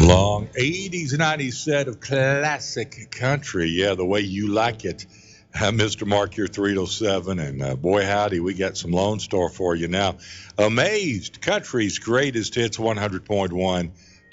long 80s and 90s set of classic country. Yeah, the way you like it. Mr. Mark, you're 307, and boy, howdy, we got some Lone Star for you now. Amazed, country's greatest hits 100.1